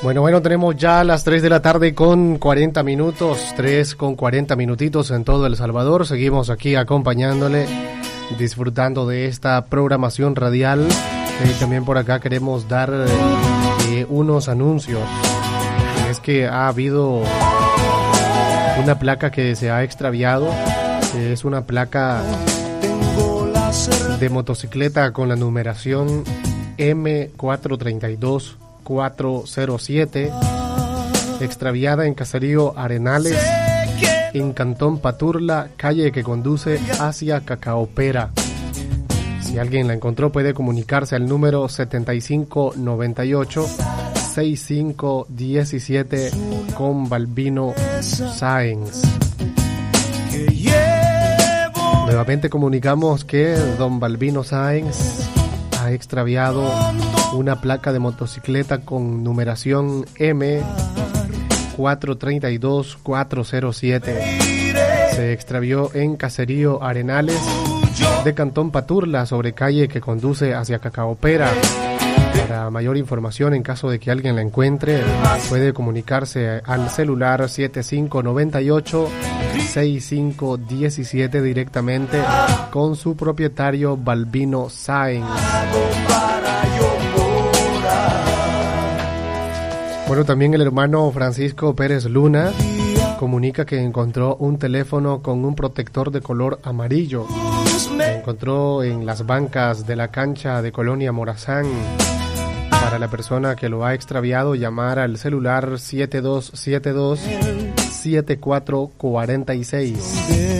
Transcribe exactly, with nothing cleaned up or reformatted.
Bueno, bueno, tenemos ya las tres de la tarde con cuarenta minutos, tres con cuarenta minutitos en todo El Salvador. Seguimos aquí acompañándole, disfrutando de esta programación radial. Eh, también por acá queremos dar eh, unos anuncios. Es que ha habido una placa que se ha extraviado. Que es una placa de motocicleta con la numeración eme cuatro tres dos cuatro cero siete, extraviada en Caserío Arenales, en Cantón Paturla, calle que conduce hacia Cacaopera. Si alguien la encontró, puede comunicarse al número setenta y cinco noventa y ocho sesenta y cinco diecisiete con Balbino Sáenz. Nuevamente comunicamos que don Balbino Sáenz ha extraviado una placa de motocicleta con numeración eme cuatro tres dos cuatro cero siete. Se extravió en Caserío Arenales de Cantón Paturla, sobre calle que conduce hacia Cacaopera. Para mayor información, en caso de que alguien la encuentre, puede comunicarse al celular setenta y cinco noventa y ocho sesenta y cinco diecisiete directamente con su propietario Balbino Sáenz. Bueno, también el hermano Francisco Pérez Luna comunica que encontró un teléfono con un protector de color amarillo. Lo encontró en las bancas de la cancha de Colonia Morazán. Para la persona que lo ha extraviado, llamar al celular siete dos siete dos siete cuatro cuatro seis.